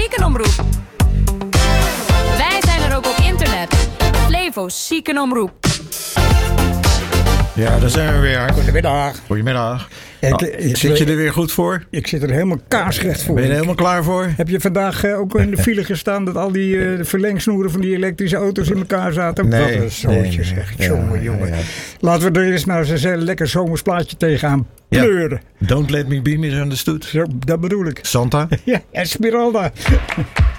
Ziekenomroep. Wij zijn er ook op internet. Flevo Ziekenomroep. Ja, daar zijn we weer. Goedemiddag. Goedemiddag. Zit je er weer goed voor? Ik zit er helemaal kaarsrecht voor. Ben je er helemaal klaar voor? Heb je vandaag ook in de file gestaan dat al die verlengsnoeren van die elektrische auto's in elkaar zaten? Nee. Wat een zootje zeg. Jongen. Ja. Laten we er eens nou eens een lekker zomers plaatje tegenaan pleuren. Don't let me be misunderstood. Zo, dat bedoel ik. Santa. Ja, Esmeralda.